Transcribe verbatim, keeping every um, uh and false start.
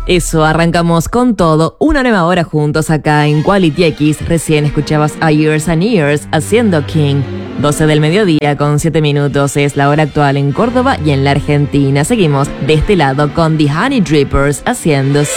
Eso, arrancamos con todo, una nueva hora juntos acá en Quality X. Recién escuchabas a Years and Years haciendo King. doce del mediodía con siete minutos es la hora actual en Córdoba y en la Argentina. Seguimos de este lado con The Honey Drippers haciendo